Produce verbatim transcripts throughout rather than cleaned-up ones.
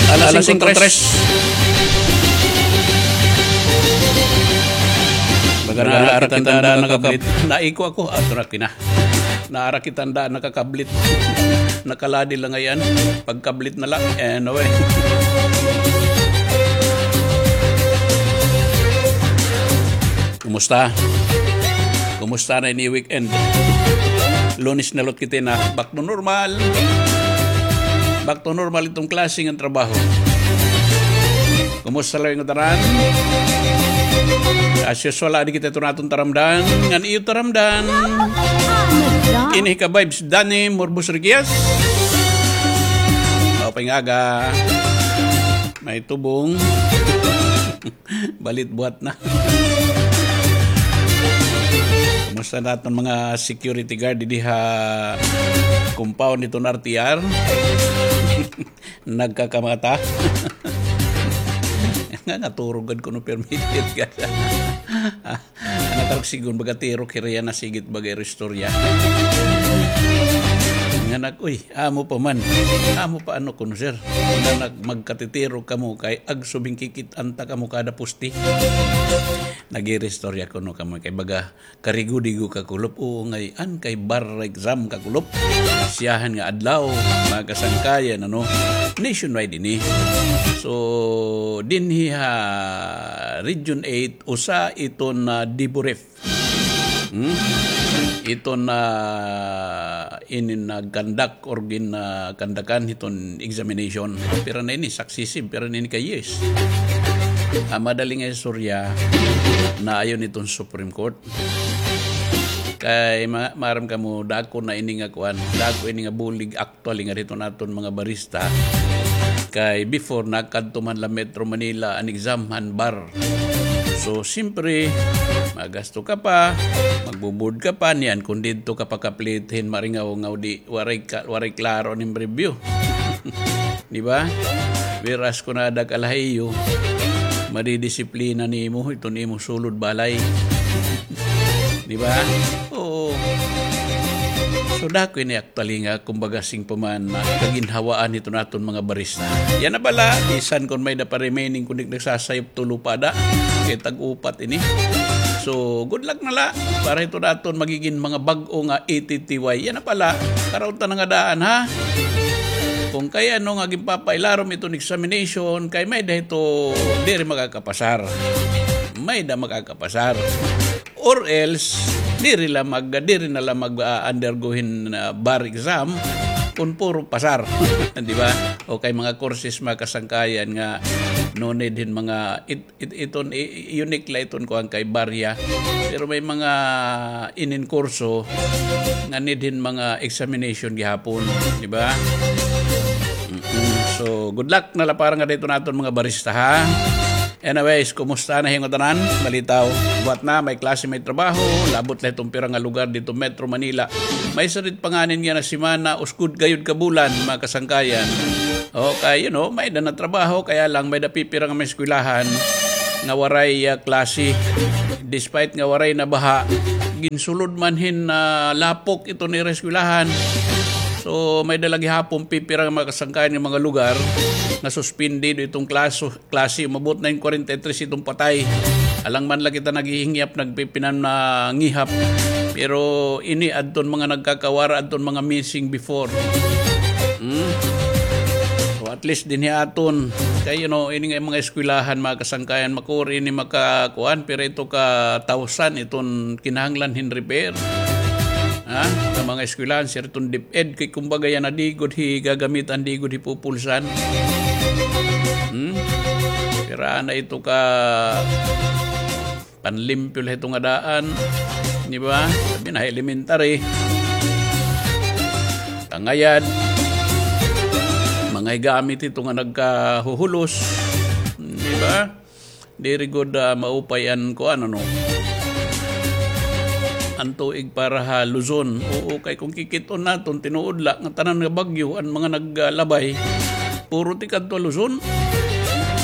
alas singko tres. Baga naara kitanda nakablit. Naiko ako, ato na kina. Naara kitanda nakakablit. Nakaladi lang ngayon. Pagkablit na lang. Anyway. Kumusta? Kumusta na ini weekend? Lunes na lot kita na. Back to normal. Back to normal itong klase ng trabaho. Kumusta lang yung taran? As usual, adi kita ito natong taramdan. Ngan iyo taramdan. Ini ka vibes. Dani Morbus Rigias. O pingaga. May tubong. Balit buhat na. Kumusta natin mga security guard di ha compound nito ng R T R. Nagkakamata. Nga naturugan ko no permitted ka. Nakaragsigon baga tiro kiriya na sigit bagay restorya. Nga nag, uy, amo pa man. Amo pa ano kuno sir. Nga nag magkatitiro ka mo kay agsubing kikit anta ka mo kada pusti. Nagi-restorya ko no ka mo kay baga karigudigo ka kulop. Oo ngay an kay bar exam ka kulop. Siyahan nga adlaw mga kasangkayan ano. Nationwide ini. So dinhi ha Region eight usa ito na Diboref. Hmm? Ito na inin na gandak or gin na kandakan iton examination. Pero na ini successive pero na ini kay yes. Ah, madaling ay surya na ayon itong Supreme Court. Kay ma maram kamo dako na ini nga kuan, dako ini nga bulig actually nga dito naton mga barista. Kay before nakadto man la Metro Manila an exam han bar. So simpre magasto ka pa, magbubud ka pa niyan kung dito ka pakaplitin maringaw ngaw di waray ka, waray klaro ning review. Di ba? Whereas kung nadag alahiyo, madidisiplina nimo ito nimo sulod balay. Di ba? Oo. So dako ini actually nga kumbaga sing paman na kaginhawaan ito naton mga barista. Yan na bala, isan kon may da pa remaining kunik nagsasayop tulo pa da kay tag-upat ini. So good luck na la para ito naton magiging mga bag-o nga A T T Y. Yan na pala, karon ta nga daan ha. Kung kaya no nga gipapailarom itong examination kay may da ito diri magakapasar. May da magakapasar. Or else diri la mag diri na la mag uh, undergohin uh, bar exam kung puro pasar. Di ba? O kay mga courses mga kasangkayan nga no need din mga it, it, iton unique la iton ko ang kay barya. Pero may mga inin kurso nga need din mga examination gihapon, di ba? Mm-hmm. So good luck na la para nga dito naton mga barista ha. Anyways, kumusta na hingotanan? Malitaw. Buat na, may klase, may trabaho. Labot na itong pirang nga lugar dito, Metro Manila. May sarit panganin nga na simana, uskud gayud kabulan, mga kasangkayan. Okay, you know, may da na trabaho, kaya lang may da pipirang may eskwelahan, nga waray uh, klase. Despite nga waray na baha, ginsulod manhin na uh, lapok ito ni eskwelahan. So, may dalagi hapong pipirang mga kasangkayan ng mga lugar, na suspended itong klaso, klase, umabot na yung forty-three itong patay. Alang man lang kita naghihingyap, nagpipinan na ngihap. Pero ini adton mga nagkakawara, adton mga missing before. Hmm? So at least din aton. Kaya you know, ini nga mga eskwelahan, mga kasangkayan, makuri ini makakuan, pero ito ka tausan, itong kinahanglan hin repair. Ha? Sa mga eskwelahan, sir, itong DepEd, kay kumbaga yan na digod hi gagamitan, digod hi pupulsan. Hmm? Pero na ito ka panlimpyo lah itong adaan. Di ba? Sabi na elementary. Tangayad. Mga gamit ito nga nagkahuhulos. Di ba? Diri good uh, maupayan ko ano no. Ang tuig para ha Luzon. Oo, kay kung kikiton naton tinuod la nga tanan nga bagyo ang mga naglalabay. Puro tikad to Luzon.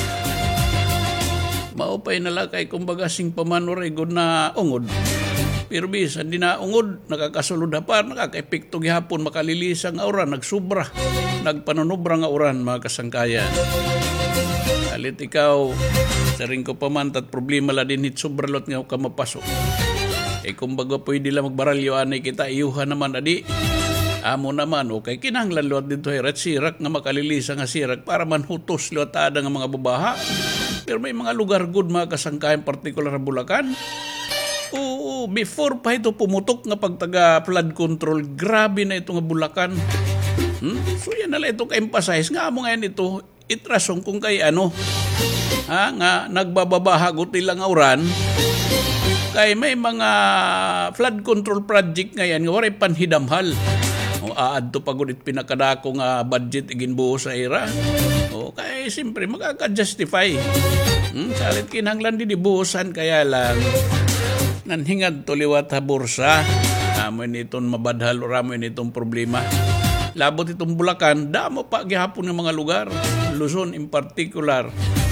Maupay na lang kay kumbaga sing pamanoray good na ungod. Pero bisan di na ungod, nakakasulod hapar, nakaka-epekto gihapon, makalilisang nga oran, nagsubra, nagpanunubra nga oran, mga kasangkayan. Alit ikaw, sa ring ko pa man, tat problema la din hit sobralot nga ka mapasok. Eh kumbaga pwede lang magbaralyo anay kita, iyuha naman adi. Amo naman, okay, kinahanglan luat dito hirat sirak nga makalilisa nga sirak para man hutos luat ada nga mga babaha. Pero may mga lugar good, mga kasangkayan, partikular na Bulacan. Oo, before pa ito pumutok nga pagtaga flood control, grabe na ito nga Bulacan. Hmm? So yan nala ito ka-emphasize nga mo ngayon ito, itrasong kung kay ano, ha, nga nagbababaha guti lang auran, kay may mga flood control project ngayon nga waray panhidamhal. O aad to pagod it pinakadako nga budget iginbuo sa era. O kay siyempre makaka-justify. Hmm? Salit kinahanglan din ibuhusan, kaya lang nanhingad to liwat ha bursa. Amoy nitong mabadhal o ramoy nitong problema. Labot itong Bulacan, damo pa gihapon ng mga lugar. Luzon in particular.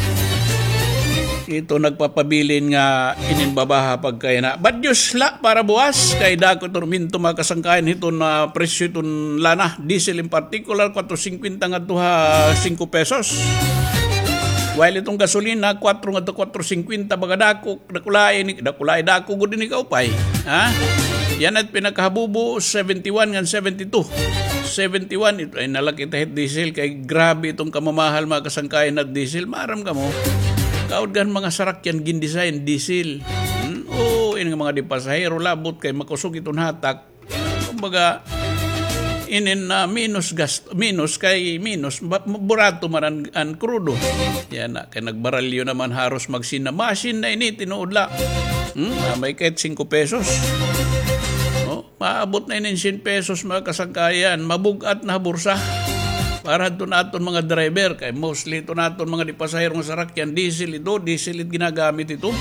Ito nagpapabilin nga ininbabaha pagkaya na. Badyos la para buwas. Kay dako turminto makasangkain ito na presyo itong lana. Diesel in particular, four fifty nga to ha five pesos. While itong gasolina, four nga to four fifty baga dako. Dakulay, dakulay dako gud ni kaupay. Ha? Yan at pinakahabubo, seventy-one nga seventy-two. seventy-one, ito ay nalakita hit diesel. Kay grabe itong kamamahal mga kasangkain na diesel. Maram ka mo. Kaudgan mga sarakyan gindesign diesel. Hmm? Oo, ini mga di pasahero labot kay makusog itong hatak. Kumbaga inin na uh, minus gas minus kay minus burato man an, an crudo. Yan na kay nagbaralyo naman haros magsina machine na ini tinuodla. Hmm? Ah, may kahit five pesos. Oh, maabot na inin ten pesos mga kasangkayan, mabugat na bursa. Para doon naton mga driver, kay mostly ito naton mga di pasahero ng sarakyan, diesel ito, diesel it ginagamit ito.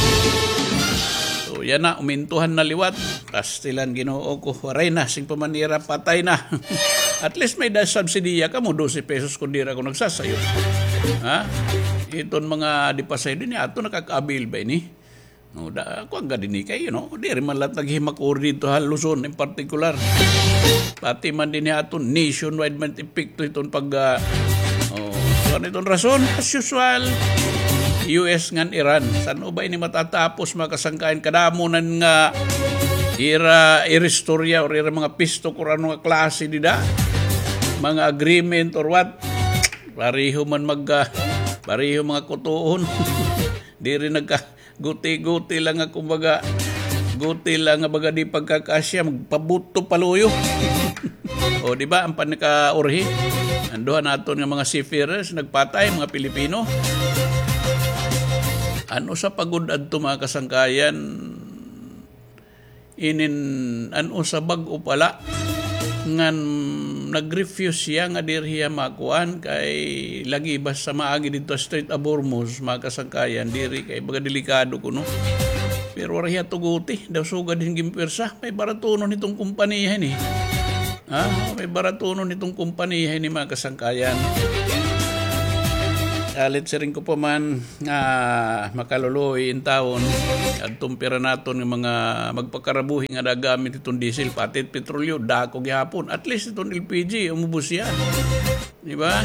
So yan na, umintuhan na liwat, pastilan ginoo ko, waray na, sing pamanira, patay na. At least may dahil subsidiya ka mo, twelve pesos kung dira ko nagsasayo. Ha? Iton mga di pasahero din, ato nakaka-abil ba ini? No, da ako ang gadini kayo, no? Di rin man lahat naghimak or dito ha, Luzon in particular. Pati man din ato nationwide man epekto itong pag uh, oh, so ano itong rason? As usual, U S ngan Iran. Saan ba ini matatapos mga kasangkain? Kadamunan nga ira iristorya or ira mga pisto kung ano nga klase nila. Mga agreement or what. Pariho man mag uh, pariho mga kutuon. Di rin nagka guti-guti lang nga kumbaga, guti lang nga baga di pagkakasya, magpabuto paluyo. O di ba ang panaka-urhi? Anduhan naton nga mga seafarers, nagpatay, mga Pilipino. Ano sa pagod adto mga kasangkayan? Inin, ano sa bag-o pala? Ngan nag-refuse siya nga dirhiya makuan kay lagi bas sa maagi dito Strait of Hormuz mga kasangkayan diri kay baga delikado kuno. Pero wariya tuguti daw sugad din gimpirsa, may baratunon nitong kumpanya ni. Ha, may baratunon nitong kumpanya ni mga kasangkayan. Alit sa rin ko pa man nga makaluluoy in taon at tumpira naton ng mga magpakarabuhi nga nagamit itong diesel pati petrolyo dako gihapon at least itong L P G umubos yan, di ba?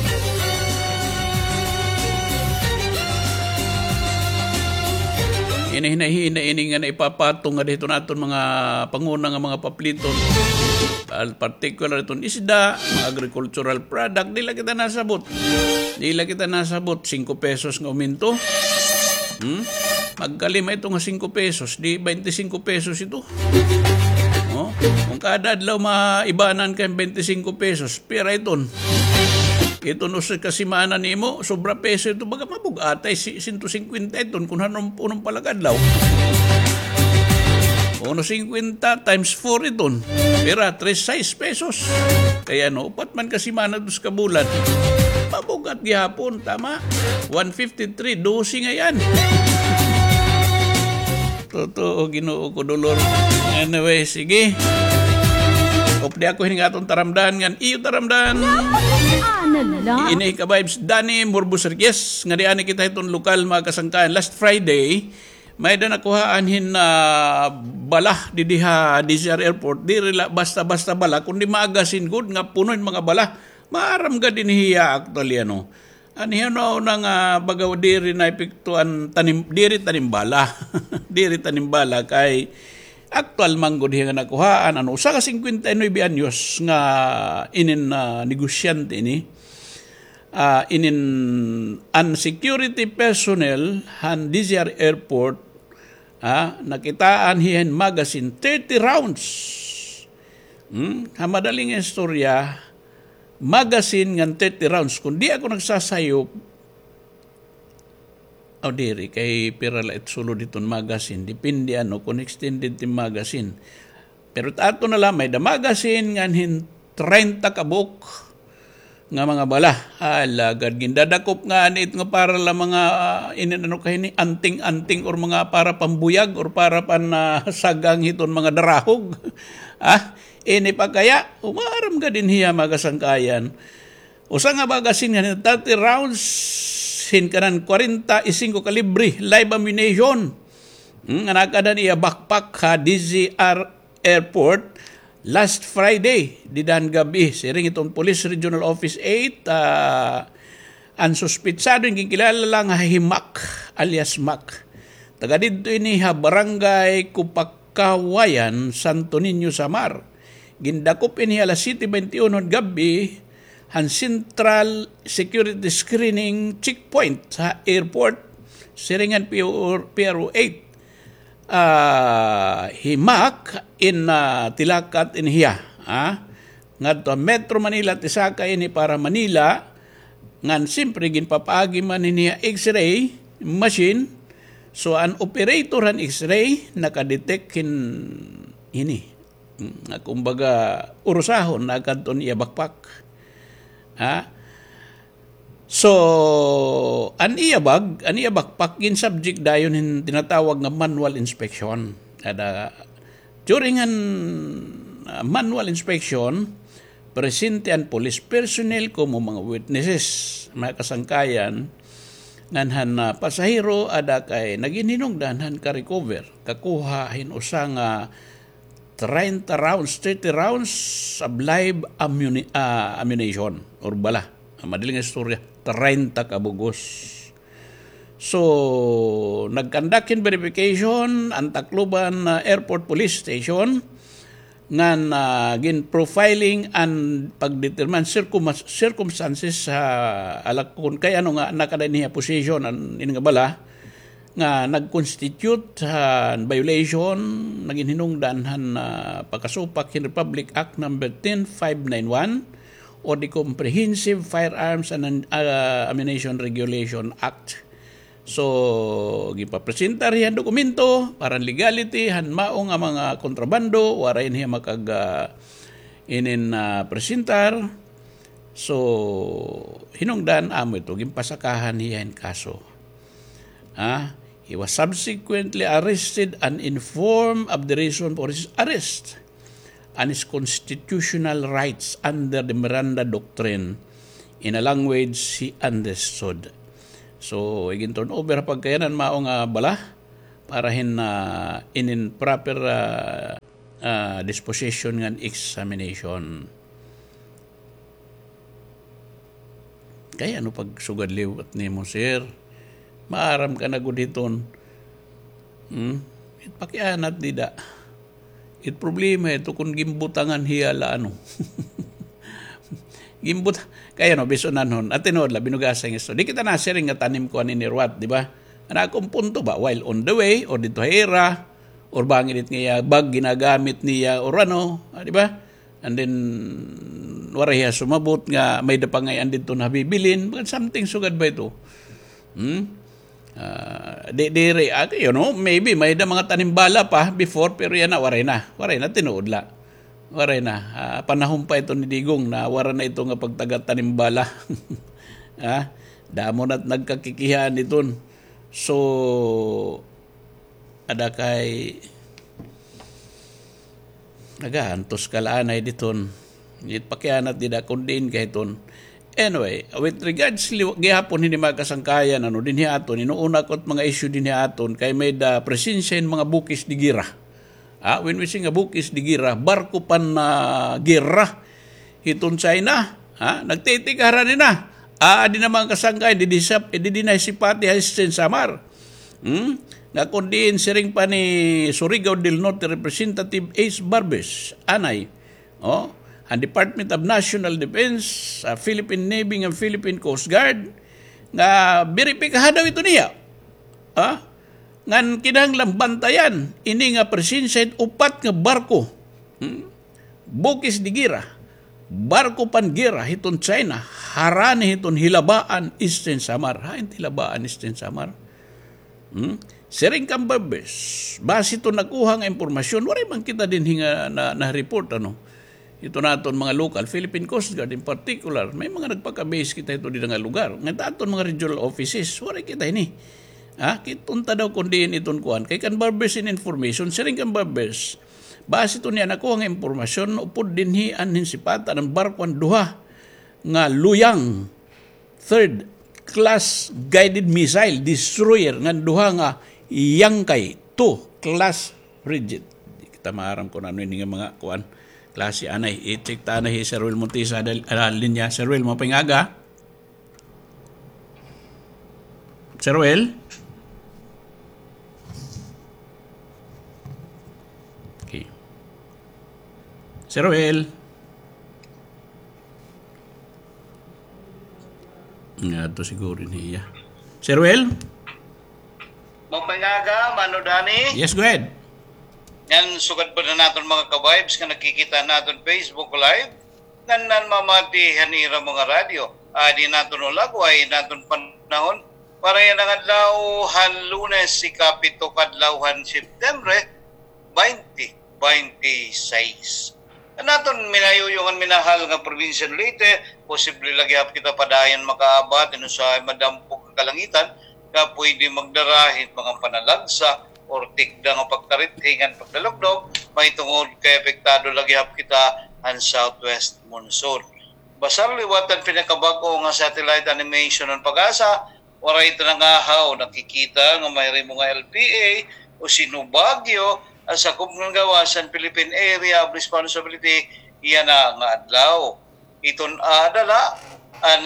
Hinahina-hina ini nga na ipapatong nga dito naton mga panguna nga mga papliton, particular itong isda, mga agricultural product, di lang kita nasabot. Di lang kita nasabot, five pesos nga uminto. Hmm? Magkalima ito nga five pesos, di twenty-five pesos ito. Oh? Kung kada adlaw maibanan ka twenty-five pesos, pira iton. Ito no sa kasimana nimo, sobra peso ito, baga mabugatay, one hundred fifty iton, kung hanong punong palakadlaw. one hundred fifty times four iton, pira, thirty-six pesos. Kaya no, upat man kasimana dos kabulan. Mabugat gihapon, tama? one fifty-three, dosi nga yan. Totoo, ginoo ko dolor. Anyway, sige. Opdi ako hiningatong taramdan ngan iyo taramdan. Ini ka vibes Dani Morbus Riquez nga diani kita itong lokal mga kasangkayan. Last Friday, may da nakuhaan hin na bala di diha D C R Airport, di rila basta-basta bala, kundi maagasin good nga punoy mga bala. Maaram ga din hiya actually ano. Anihan no nang uh, bagaw diri na epektuan tanim diri tanimbala. Diri tanimbala kay actual manggod hiya nga nakuhaan ano usa ka fifty-nine anyos nga inin uh, negosyante ini. Uh, inin an security personnel han D C R Airport ah, nakitaan hiyan magazine thirty rounds. Hmm? Hamadaling istorya magazine ng thirty rounds. Kung di ako nagsasayop, o oh, diri, kay pirala at sulo dito magazine. Depende ano, kung extended yung magazine. Pero ato na lang, may da magazine nga hin thirty kabuk nga mga bala. Alagad, gindadakop nga anit nga para lang mga uh, inanano kayo ni anting-anting or mga para pambuyag or para pan uh, sagang hiton mga darahog. Ah, ini pa kaya, umaram ka din hiya magasangkayan. Usa nga magasin nga thirty rounds, hinkanan forty-five kalibre, live ammunition. Hmm, anakadan iya backpack ha D C R Airport last Friday, didan gabi. Siring itong Police Regional Office eight, uh, ang suspitsado yung kilala lang ha Himak, alias Mac. Taga dito ini ha Barangay Kupakawayan, Santo Niño, Samar. Gindakop ini alas seven twenty-one gabi han Central Security Screening Checkpoint sa airport siringan P R O eight uh, Himak in uh, Tilakat in hiya ah? Ngadto Metro Manila tisaka ini para Manila ngan simpre ginpapaagi man niya X-ray machine so an operator han X-ray nakadetect in ini na kumbaga urusahon na kanton iya bakpak. Ha? So, an iya bag, an iya bakpak in subject dayon hin tinatawag nga manual inspection. Kada during an uh, manual inspection, presente ang police personnel como mga witnesses, mga kasangkayan nganhan na uh, pasahero ada kay naginhinungdan han ka recover kakuha hin usa nga thirty rounds, thirty rounds of live ammuni- uh, ammunition or bala. Madaling istorya, thirty kabugos. So, nagkandakin verification ang Tacloban uh, Airport Police Station ngan uh, gin profiling and pagdetermine circum- circumstances sa uh, alakon kay ano nga nakada niya position an ini nga bala nga nag-constitute uh, violation naging hinungdan han uh, pagkasupak in Republic Act number ten five ninety-one o the Comprehensive Firearms and uh, Ammunition Regulation Act. So gipapresentar yan dokumento para legality han mao nga mga kontrabando waray niya makag uh, inin uh, presentar. So hinungdan amo ito gimpasakahan niya in kaso. Ah, he was subsequently arrested and informed of the reason for his arrest and his constitutional rights under the Miranda Doctrine in a language he understood. So, igin turn over pagkayanan mao nga bala para hin uh, in proper uh, uh, disposition ng examination. Kaya ano pag sugadliw at nimo sir? Maaram ka na guditon. Hmm? It pakianat dida. It problema ito kung gimbutangan hiyala ano. Gimbut kaya no biso nanon at tinod la binugasa ng isto. Di kita na sharing nga tanim ko ani nirwat, di ba? Ana akong punto ba while on the way or dito hera or bangin it niya bag ginagamit niya or ano, ah, di ba? And then warahiya sumabot nga may dapangayan dito na bibilin, something sugad ba ito? Hmm? Uh, di, di, uh, you know, maybe may da mga tanimbala pa before pero yan na, waray na. Waray na, tinuod la. Waray na. Uh, panahon pa ito ni Digong na wara na ito nga pagtagat tanimbala. ah, damo na't nagkakikihaan ito. So, ada kay nagahantos kalaan ay dito. It pakianat dida kundin kay ito. Anyway, with regards gihapon hindi makasangkayan ano din hiaton inuuna ko mga issue din hiaton kay may da presensya in mga bukis di gira. Ah, when we sing nga bukis di gira, barko pan na uh, gira hiton China, ha, nagtitikaran ni na. Ah, di naman kasangkay di disap di dinay sipati Hastings Samar. Hmm? Nga kundiin siring pa ni Surigao del Norte Representative Ace Barbes, anay. Oh, ang Department of National Defense, uh, Philippine Navy and Philippine Coast Guard, nga beripikahan daw ito niya. Ah? Ngan kinahanglang bantayan, ini nga presensya upat nga barko. Hmm? Bukis di gira, barko pan gira, hiton China, harani hiton Hilabaan, Eastern Samar. Ha, Hilabaan, Eastern Samar. Hmm? Siring Kambabes, base ito nakuha nga impormasyon, wala man kita din hinga na, na report, ano? Ito naton mga local, Philippine Coast Guard in particular, may mga nagpaka-base kita ito di nga lugar. Ngayon aton mga regional offices, wala kita ini. Ha? Kitunta daw kundiin iton kuhan. Kay kan Barbers in information, siring kan Barbers, base ito niya nakuha nga impormasyon, upod din hian hinsipata ng barkwan duha nga luyang third class guided missile destroyer nga duha nga Yangkay two class frigate. Kita maaram ko na ano yung mga kuhan. Klase anay, i-check ta na hi Sir Will Montesa dal uh, linya. Sir Will, mo pingaga? Sir Will? Okay. Sir Will? Nga to siguro niya. Sir Will? Mo pingaga, Mano Dani? Yes, go ahead. Yan, sugad pa na natin mga ka-vibes nga nakikita natin Facebook Live. Nan nan mamati hanira mga radyo. Adi natin ulag, ay natin panahon. Para yan ang adlawhan Lunes, si Kapito kadlawhan September twenty twenty-six. Naton minayuyungan minahal nga probinsya Leyte, posible lagi hap kita padayan makaabat, ino sa madampog kalangitan, na pwede magdarahit mga panalagsa, or tikda nga pagtarithingan pagdalogdog, may tungod kay epektado lagi hap kita ang southwest monsoon. Basar liwatan pinakabago nga satellite animation ng Pag-asa, waray ito nangahaw, nakikita nga mayroon mga L P A o sinubagyo sa kumang gawasan Philippine Area of Responsibility, iyan na nga adlaw. Iton adala, ang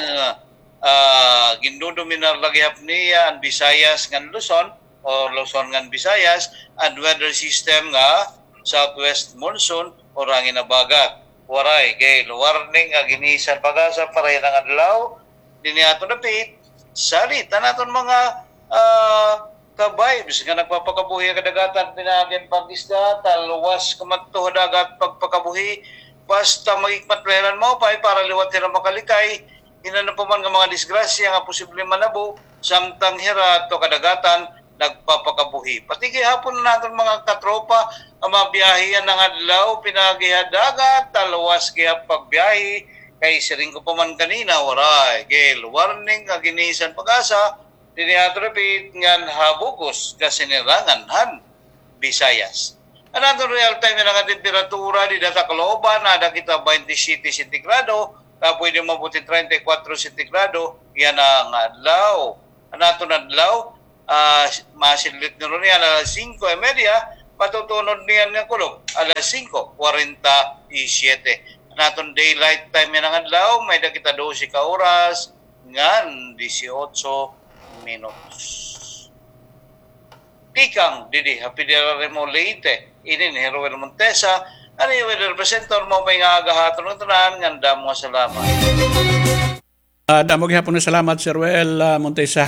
uh, gindudominar lagi hap niya ang Visayas ngan Luzon, o Luzon ngan Visayas, and weather system nga southwest monsoon o rangin na bagat. Waray, kay warning nga ginisan Pag-asa para yan ang adlaw, diniato na pit, salita naton mga uh, ka-vibes nga nagpapakabuhi kadagatan pinagin pag-isda, talwas kamadto dagat pagpakabuhi, basta magikmatleran mo pa para liwat sila makalikay, hinanap pa man nga mga disgrasya nga posibleng manabo, samtang hira to kadagatan, nagpapakabuhi. Pati hapon natin mga katropa, ang mabiyahian ng adlaw, pinagihadagat, talwas kaya pagbiyahi, kay siring ko pa man kanina, waray, gale, warning, aginisan Pag-asa, diniatrapit ngan habukos, kasinirangan, han, Visayas. Another real time nga temperatura, di data kalooban, ada kita twenty-seven centigrado, na pwede mabuti thirty-four centigrado, yan ang adlaw. Anato na adlaw, Uh, masilit nyo rin yan alas cinco e media, patutunod niyan ng kulog alas cinco forty-seven. Naton daylight time yan ang adlaw, may dakita twelve ka oras ngan eighteen minutos. Tikang didi happy dira remo Leyte ini ni Heroel Montesa, ano yung weather presenter mo may nga agahaton ng tanan, nganda mo salamat. Uh, damo gihapon na salamat Sir Heroel uh, Montesa.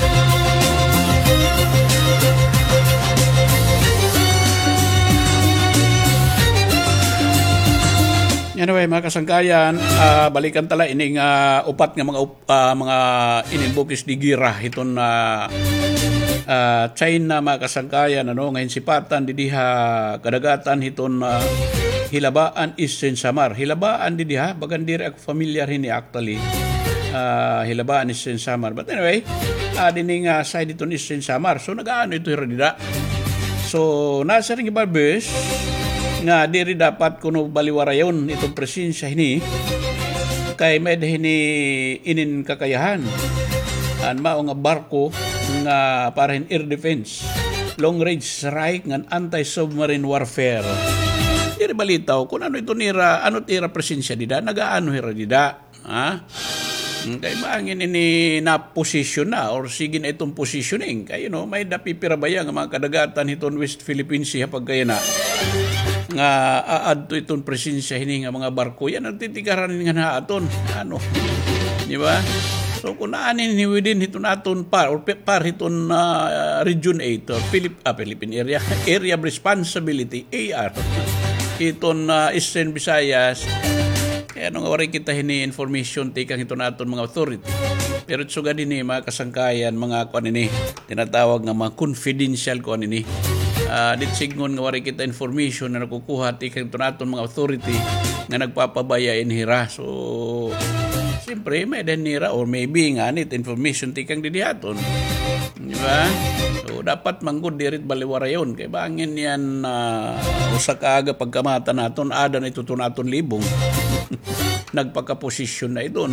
Anyway, mga kasangkayan, uh, balikan tala ining uh, upat nga mga uh, mga ininbukis di gira iton na uh, uh, China, mga kasangkayan, ano ngayon sipatan di diha kadagatan iton uh, Hilabaan, Eastern Samar. Hilabaan di diha bagan diri ako familiar hini actually. Uh, Hilabaan, Eastern Samar. But anyway, uh, dining uh, side iton Eastern Samar. So nagaano ito hiradida. So nasa ring Barbers nga diri dapat kuno baliwarayon itong presensya hini kay may dahini inin kakayahan an mao nga barko nga parahin air defense, long range strike ngan anti-submarine warfare. Diri balitaw kung ano ito nira, ano tira presensya dida, nagaano hira dida, ha? Kay bangin ini na position na or sige na itong positioning, kay you know, may napipirabaya nga mga kadagatan itong West Philippine Sea pagkaya na nga aad to itong presensya hini nga mga barko yan nagtitikaran nga na aton, ano, di ba? So kung naanin ni within hiton aton par or par hiton uh, Region eight or Philip, ah, Philippine Area Area of Responsibility A R hiton uh, Eastern Visayas, kaya nung waray kita hini information tikang hiton aton mga authority. Pero suga din ni mga kasangkayan, mga kuan ini tinatawag nga mga confidential kuan ini. Uh, dit signon nga waray kita information na nakukuha tikang hiton aton mga authority nga nagpapabaya inhira. So siyempre, may danira or maybe nga nit information tikang didihaton. Di ba? So, dapat manggod dirit baliwarayon. Kaya bangin yan uh, usa kaaga pagkamata naton, ada na ito naton libong. Nagpakaposisyon na iton.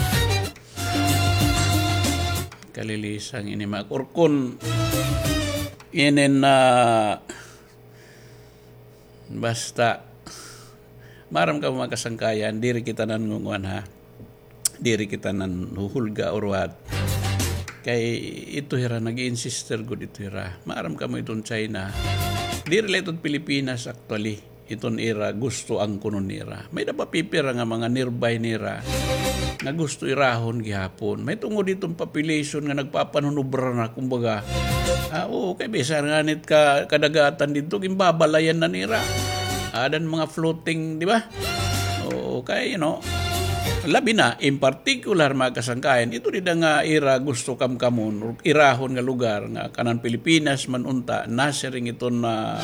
Kalilisang ini mga kurkon. Inin na uh, basta maram ka mga kasangkayan, diri kita nangunguan ha. Diri kita nan huhulga or what. Kay ito hira, nag-insister good ito hira. Maaram ka mo itong China. Diri la itong Pilipinas actually. Itong ira, gusto ang kunon nira. May napapipira nga mga nearby nira na gusto irahon gihapon. May tungod itong population nga nagpapanunubra na, kumbaga. Ah, oo, kay bisa nga nit ka, kadagatan dito, gimbabalayan na nira. Adan mga floating, di ba? Oo, kay, you know, labi na, in particular mga kasangkayan, ito din nga ira gusto kam kamon, irahon nga lugar nga kanan Pilipinas manunta, nasiring ito na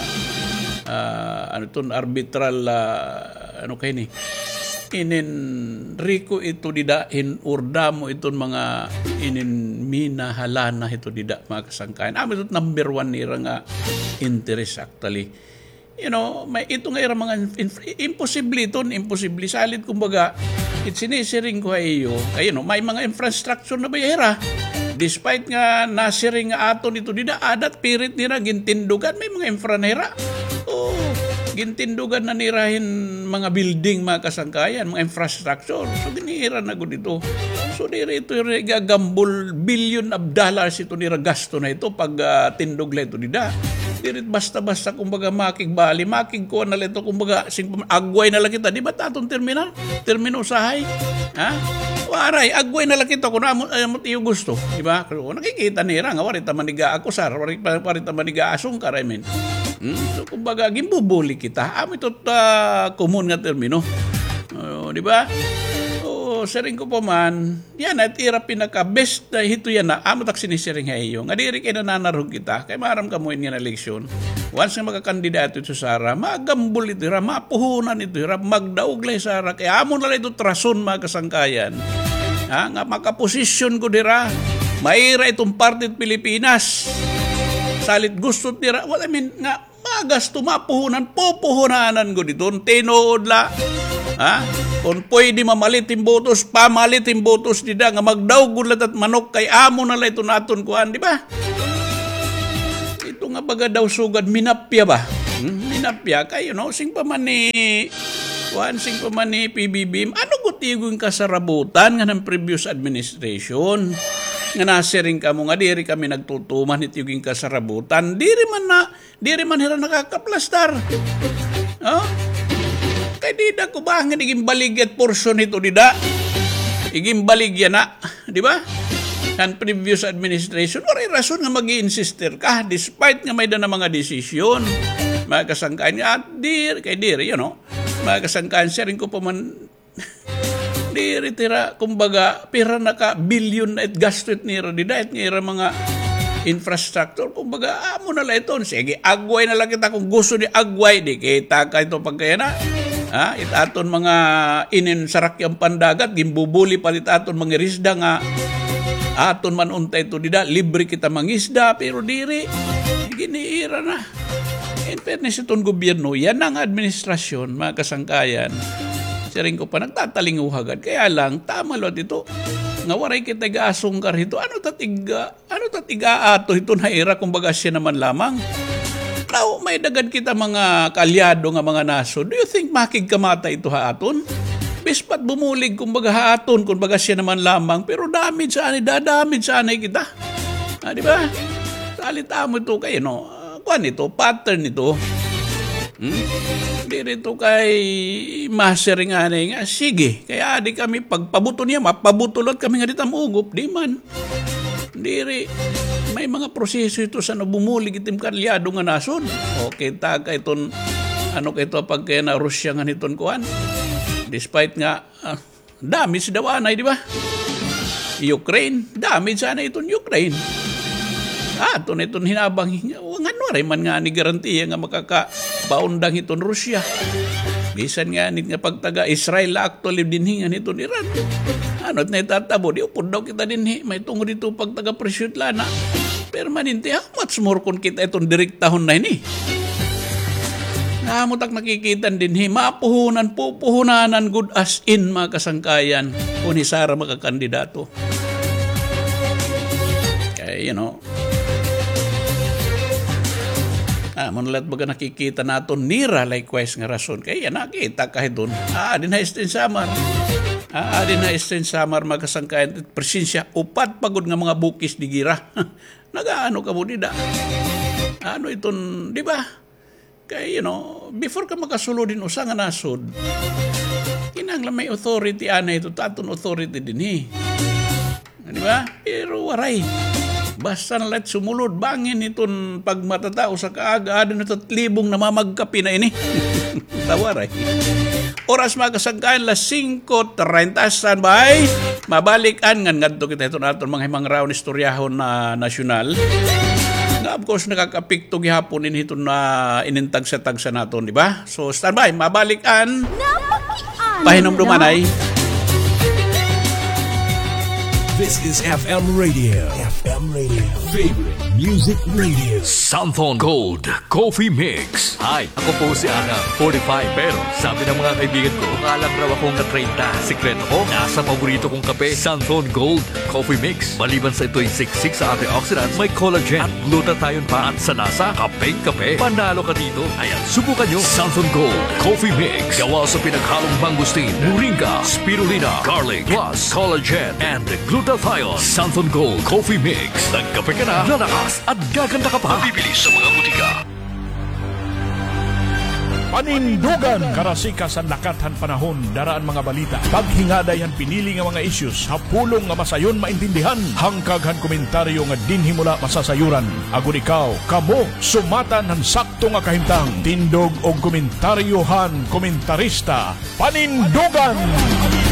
uh, ano ito, arbitral uh, ano kayo ni inin riko ito didahin urdamo ito mga inin minahalana ito dida mga kasangkayan. Amin ito number one nira nga interest actually. You know, may ito nga ira mga imposible ito, imposible salid kumbaga. It sinisiring ko ay iyo. Ayun, no, may mga infrastructure na bayera. Despite nga nasiring nga aton ito dida adat pirit nira gintindugan may mga infra nira. Oh, gintindugan na nirahin mga building, mga kasangkayan, mga infrastructure. So ginihira na gud ito. So diri ito gagambol billion of dollars ito nira gasto na ito pag uh, tindog la ito dida. Dirit basta-basta kumbaga makigbali, makigkuha na ito kumbaga sing agway na lang kita. Di ba tatong terminal? Termino usahay? Ha? Waray, agway na lang kita kung amot iyo gusto. Di ba? Kung nakikita nira nga, warita maniga ako sar, warita maniga asong kar, I mean. Hmm? So kumbaga, gimbubuli kita. Amo ito uh, kumun nga termino. Uh, di ba? Sering ko pa man, yan at ira pinaka-best na hito yan na amo tak sinisiring hayo. Nga diri kayo nananarog kita, kay maram ka mo yun nga na eleksyon. Once nga makakandidato ito Sara, magambol ito ira, mapuhunan ito ira, magdaog lay Sara, kaya amo na ito trason mga kasangkayan. Ha? Nga makaposisyon ko dira, maira itong Parti't Pilipinas. Salit gusto dira, well, I mean, nga magasto mapuhunan, pupuhunanan ko dito, tinood la. Ha? Kung pwede mamalit yung botos, pamalit yung botos nila nga magdawgulat at manok kay amo na lang ito naton kuhan, di ba? Ito nga baga daw sugad, minapya ba? Hmm? Minapya, kayo no? Sing pa man ni, kuhan, sing pa man ni P B B M, ano gutigong kasarabutan nga ng previous administration? Nga nasiring ka mo nga, diri kami nagtutuman ito yung kasarabutan, diri man na, diri man hira nakakaplastar. Oh? Kaya di na ko ba nga naging baligyan portion ito, di da? Naging baligyan na, di ba? Kan previous administration, waray rason nga mag-i-insister ka, despite nga may da na mga desisyon. Mga kasangkaan nga, dir, kay dir, you know, mga kasangkaan, sharing ko pa man, dir, tira, kumbaga, pira na ka, billion na it gastot nira, di da, it nga mga infrastructure, kumbaga, amo na lang ito. Sige, agway na lang kita kung gusto ni agway, di kita ka ito pagkaya na. Ha, itaton mga inin sarakyang pandagat, gimbubuli palit aton mga risda nga aton man untay to dida, libre kita mangisda, pero diri giniira na. In fairness itong gobyerno, yan ang administrasyon, mga kasangkayan. Siring ko pa, nagtatalinguhagad. Kaya lang, tama lo dito. Nga waray kita ga-asungkar ito. Ano tatiga, ano tatiga ato ito na ira kung baga siya naman lamang. Now, may dagad kita mga kalyado nga mga naso. Do you think makig kamata ito ha aton? Bispat bumulig kung baga ha aton, kung baga siya naman lamang. Pero damage sa anay, dadamage sa anay kita. Ah, di ba? Salita mo ito kayo, no? Uh, kuan ito, pattern ito. Hmm? Hindi rito kay master nga nga. Sige, kaya di kami pagpabuto niya, mapabutulot kami nga dito mugop. Di man. Hindi rin. May mga proseso ito sa nabumulig itim kalyado nga nason. Okay, taka iton, ano ka ito pag kaya na Rusya nga niton kuan. Despite nga, uh, damage daw anay, di ba? Ukraine, damage sana iton Ukraine. Ah, ito na itong hinabang, nga rin man nga ni garantiya nga makakabaundang itong Rusya. Bisan nga nit nga pagtaga Israel actually din hingan itong Iran. Ano't na itatabo, di upod daw kita din hi. May tungod ito pagtaga presyut lana. Permanente, how much more kung kita itong direktahon na ini? Namutak nakikitan din hi. Mapuhunan, pupuhunanan good as in mga kasangkayan kung ni Sara makakandidato. Kaya, you know, Ah, manulat baga nakikita nato nira likewise nga rason. Kaya nakita kahit doon. Ah, din na istin samar. Ah, din na istin samar magkasangkayan. Presensya, upat pagod nga mga bukis di gira. Nagaano ka mo nida. Ano iton, di ba? Kaya, you know, before ka makasulod din usa nga nasod, kinanglan may authority ana ito, taton authority din eh. Di ba? Pero waray. Basta na lahat sumulod, bangin itong pagmatatao sa kaaga, adon ito libong namamagkapi na ini. Tawaray. Oras makasangkaan, las singko treinta, standby. Mabalikan, nga nga ito kita ito natin mga himang raon istoryahon na nasyonal. Nga, of course, nakakapikto gihapon in ito na inintag-sa-tag sa natin, di ba? So, standby, mabalikan. Pahinom dumanay. This is F M Radio. F M Radio. Favorite Music Radio. Santhon Gold Coffee Mix. Hi, ako po si Ana, forty-five. Pero sabi ng mga kaibigan ko, alam raw akong na thirty. Sikreto ko, nasa paborito kong kape, Santhon Gold Coffee Mix. Maliban sa ito'y siksik sa antioxidants, may collagen at glutathione pa. At sa lasa, kapeng-kape. Panalo ka dito. Ayan, subukan nyo. Santhon Gold Coffee Mix. Gawa sa pinaghalong mangustin, moringa, spirulina, garlic, plus collagen and glutathione. Santhon Gold Coffee Mix. Nagkape ka na, lalakas at gaganda ka pa. Bibili sa mga butika. Panindugan karasika sa nakathan panahon daraan mga balita. Paghingaday han pinili nga mga issues hapulong nga masayon maintindihan. Hangkaghan komentaryo nga dinhi mula masasayuran. Agun ikaw, kamo sumatan han sakto nga kahimtang. Tindog og komentaryohan komentarista. Panindugan.